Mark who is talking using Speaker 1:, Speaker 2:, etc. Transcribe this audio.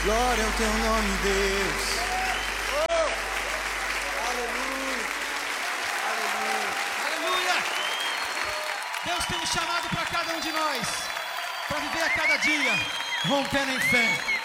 Speaker 1: Glória ao teu nome, Deus.
Speaker 2: Aleluia. Aleluia. Deus tem um chamado para cada um de nós, para viver a cada dia rompendo em fé.